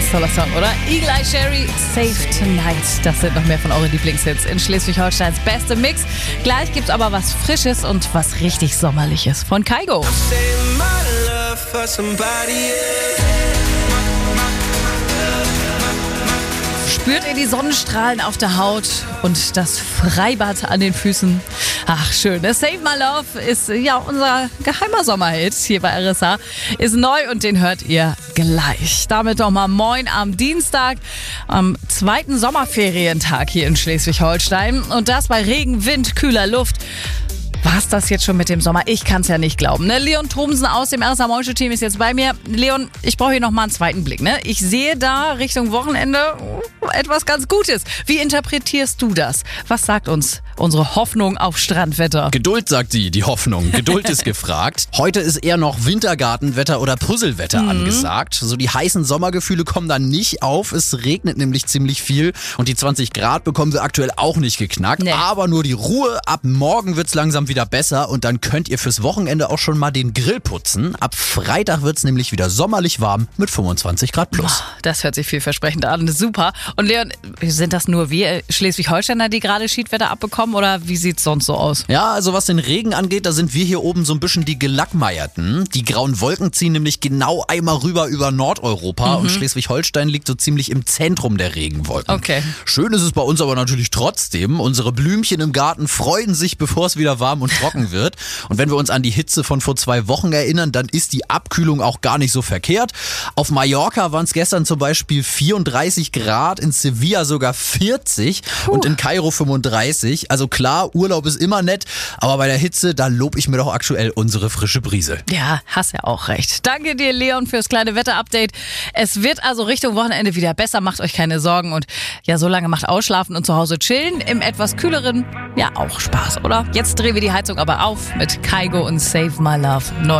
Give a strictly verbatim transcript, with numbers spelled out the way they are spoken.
Ganz toller Song, oder? Eagle Eye Cherry, Save Tonight. Das sind noch mehr von euren Lieblingshits in Schleswig-Holsteins beste Mix. Gleich gibt's aber was Frisches und was richtig Sommerliches von Kygo. Spürt ihr die Sonnenstrahlen auf der Haut und das Freibad an den Füßen? Ach, schön. Save My Love ist ja unser geheimer Sommerhit hier bei R S A. Ist neu und den hört ihr gleich. Damit nochmal moin am Dienstag, am zweiten Sommerferientag hier in Schleswig-Holstein. Und das bei Regen, Wind, kühler Luft. War's das jetzt schon mit dem Sommer? Ich kann's ja nicht glauben. Ne? Leon Thomsen aus dem R S A-Moin-Show-Team ist jetzt bei mir. Leon, ich brauche hier nochmal einen zweiten Blick. Ne? Ich sehe da Richtung Wochenende etwas ganz Gutes. Wie interpretierst du das? Was sagt uns unsere Hoffnung auf Strandwetter? Geduld, sagt sie, die Hoffnung. Geduld ist gefragt. Heute ist eher noch Wintergartenwetter oder Puzzlewetter mhm. angesagt. So die heißen Sommergefühle kommen dann nicht auf. Es regnet nämlich ziemlich viel und die zwanzig Grad bekommen wir aktuell auch nicht geknackt. Nee. Aber nur die Ruhe. Ab morgen wird's langsam wieder besser und dann könnt ihr fürs Wochenende auch schon mal den Grill putzen. Ab Freitag wird's nämlich wieder sommerlich warm mit fünfundzwanzig Grad plus. Das hört sich vielversprechend an. Super. Und Leon, sind das nur wir Schleswig-Holsteiner, die gerade Schiedwetter abbekommen oder wie sieht's sonst so aus? Ja, also was den Regen angeht, da sind wir hier oben so ein bisschen die Gelackmeierten. Die grauen Wolken ziehen nämlich genau einmal rüber über Nordeuropa mhm. und Schleswig-Holstein liegt so ziemlich im Zentrum der Regenwolken. Okay. Schön ist es bei uns aber natürlich trotzdem. Unsere Blümchen im Garten freuen sich, bevor es wieder warm und trocken wird. Und wenn wir uns an die Hitze von vor zwei Wochen erinnern, dann ist die Abkühlung auch gar nicht so verkehrt. Auf Mallorca waren es gestern zum Beispiel vierunddreißig Grad, in Sevilla sogar vierzig Puh. Und in Kairo fünfunddreißig. Also klar, Urlaub ist immer nett, aber bei der Hitze, da lob ich mir doch aktuell unsere frische Brise. Ja, hast ja auch recht. Danke dir, Leon, fürs kleine Wetterupdate. Es wird also Richtung Wochenende wieder besser, macht euch keine Sorgen und ja, so lange macht Ausschlafen und zu Hause chillen im etwas kühleren ja auch Spaß, oder? Jetzt drehen wir die Heizung aber auf mit Kygo und Save My Love. Neu